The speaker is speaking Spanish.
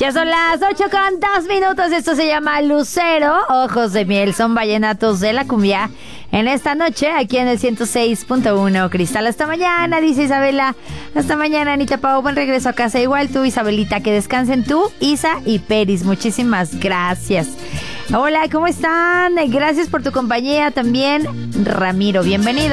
Ya son las 8:02. Esto se llama Lucero, Ojos de Miel. Son vallenatos de la cumbia. En esta noche, aquí en el 106.1 Cristal. Hasta mañana, dice Isabela. Hasta mañana, Anita Pau. Buen regreso a casa. Igual tú, Isabelita. Que descansen tú, Isa y Peris. Muchísimas gracias. Hola, ¿cómo están? Gracias por tu compañía también. Ramiro, bienvenido.